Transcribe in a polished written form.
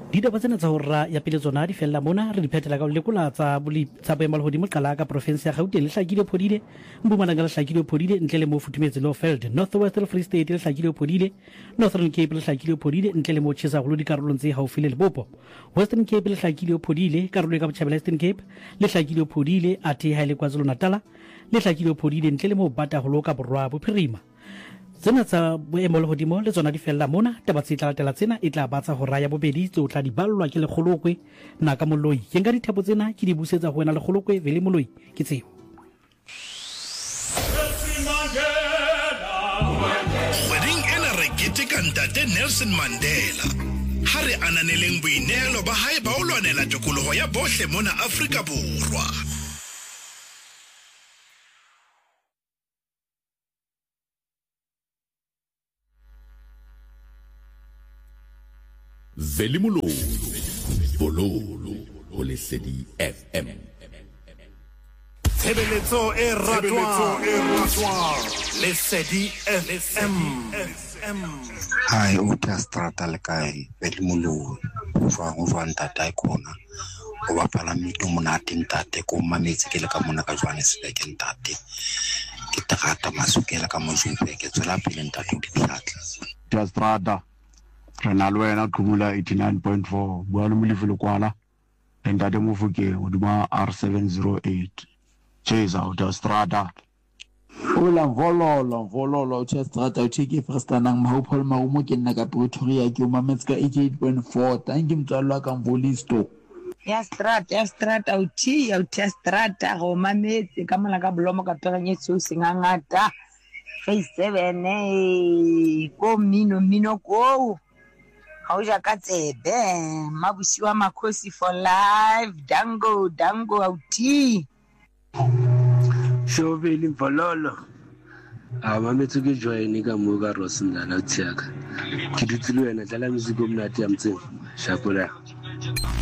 di da batsena tsa hora ya pele tsona di fella mona re di phetela ka le kula tsa boemo hodimo qala ka province ya Gauteng le hlakile phodile Mpumalanga le hlakile phodile ntle le mo futhumetse lo Veld North Western Free State le hlakile phodile Northern Cape le hlakile phodile ntle le mo tshisa go lo dikarolong tse haufi le Limpopo Western Cape le hlakile phodile karolo ka botjhabela Eastern Cape le hlakile phodile ati ha le KwaZulu Natal le hlakile phodile ntle le mo bata go lo ka borwa bophirima tsena tsa boemo le hodimo le tsona di fella mona taba tse tlatela tsena e tla batsa ho raya bobedi tse o tla di ballwa ke lekgolokwe naka moloi ke nka dithapo tsena ke di busetsa ho wena lekgolokwe vele moloi ke tseo wedding ena re keteka ntate Nelson Mandela ha re ananeleng boinehelo ba hae ba o lwanela tokoloho ya bohle mona Afrika Borwa. Velimolo Bololo o Lesedi FM Tshebeletso e ratwa Lesedi FM. Hi, uta strata le kae Velimolo o jwa ntata ikona o bapala mito monate ntate ko mametse ke le ka mona ka Johannesburg ntate ke tagata masukela ka mojwe ke tsela pele ntate o diphatla uta strata rena le wena Qhumula 89.4 bua le molefelo kwala ntate Mofokeng odima R708 cheza uta strata Ola vololo uta strata o tsheke Frestanang Maupol Marumo ke nna ka Pretoria ke o mametska 88.4 thank you mtswalwa ka Mvolisto ya strata uta strata go mametse ka mola ka Blomo ka Peranyetso singangata face 7 ko mino ko Hauja ka tsebe mabusiwa makhosi for life dango auti Shoveli Mvololo mametso ke join ka mo ka Rosendala Tsiaka ke dutse le wena tla la music o mnate ya mtseng shapola